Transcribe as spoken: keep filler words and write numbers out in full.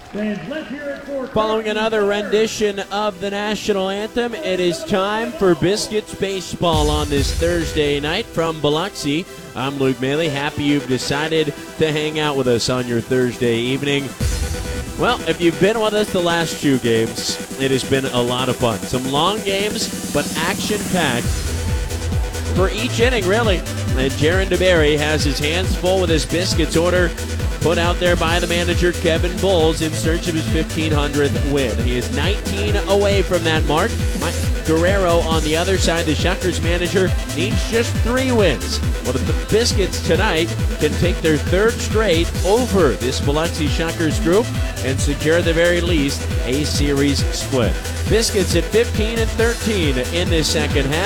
Following another rendition of the national anthem, it is time for Biscuits Baseball on this Thursday night from Biloxi. I'm Luke Maley. Happy you've decided to hang out with us on your Thursday evening. Well, if you've been with us the last two games, it has been a lot of fun. Some long games, but action-packed for each inning, really. And Jaron DeBerry has his hands full with his Biscuits order put out there by the manager, Kevin Bowles, in search of his fifteen hundredth win. He is nineteen away from that mark. Mike Guerrero on the other side, the Shuckers manager, needs just three wins. Well, the Biscuits tonight can take their third straight over this Biloxi Shuckers group and secure at the very least a series split. Biscuits at fifteen and thirteen in this second half.